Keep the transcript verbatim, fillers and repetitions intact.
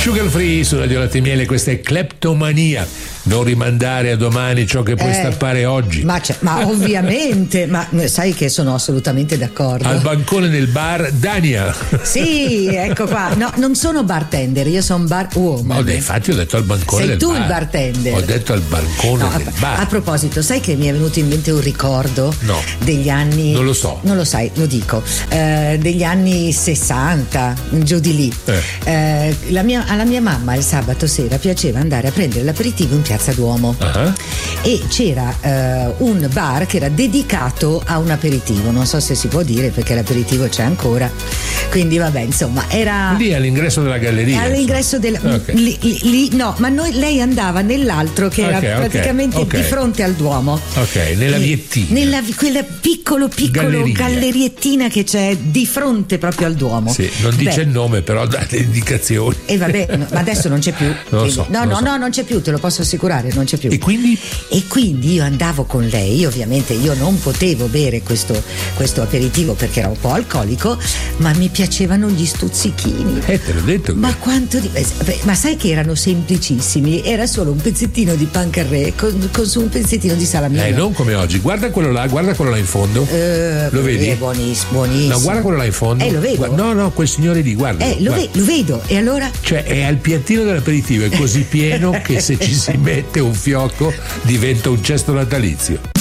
Sugar Free su Radio Latte e Miele, questa è Cleptomania. Non rimandare a domani ciò che puoi Eh, stappare oggi. Ma, c'è- ma ovviamente, ma sai che sono assolutamente d'accordo. Al bancone del bar Dania. Sì, ecco qua. No, non sono bartender, io sono bar woman. Ho de- infatti ho detto al bancone Sei del tu bar. il bartender. Ho detto al bancone No, a, del bar. a proposito, sai che mi è venuto in mente un ricordo No. degli anni. Non lo so. Non lo sai, lo dico. Eh, degli anni sessanta, giù di lì. Eh. Eh, la mia- alla mia mamma il sabato sera piaceva andare a prendere l'aperitivo in Piazza Duomo. Ah. E c'era eh, un bar che era dedicato a un aperitivo. Non so se si può dire perché l'aperitivo c'è ancora. Quindi vabbè, insomma, era. Lì all'ingresso della galleria. All'ingresso del Ok. lì, lì- lì- no, ma noi, lei andava nell'altro che Ok, era ok, praticamente ok. di fronte al Duomo. Ok, nella E- viettina. Nella vi- quella piccolo piccolo Galleria. galleriettina che c'è di fronte proprio al Duomo. Sì, non dice Beh, il nome, però dà le indicazioni. e vabbè, no, ma adesso non c'è più. Non lo so, no, non lo no, so. no, non c'è più, te lo posso assicurare, non c'è più. E quindi? E quindi io andavo con lei, ovviamente io non potevo bere questo, questo aperitivo perché era un po' alcolico, ma mi piacevano gli stuzzichini. Eh, te l'ho detto. Ma quanto di... beh, ma sai che erano semplicissimi? Era solo un pezzettino di pancarré con, con su un pezzettino di salamino. Eh, non come oggi. Guarda quello là, guarda quello là in fondo. Eh, Lo vedi? È buonissimo, buonissimo. No, guarda quello là in fondo. Eh, lo vedo. Gua- no, no, quel signore lì, guarda. Eh, lo, ve- lo vedo. E allora? Cioè, è al piattino dell'aperitivo, è così pieno che se ci si mette un fiocco diventa un cesto natalizio.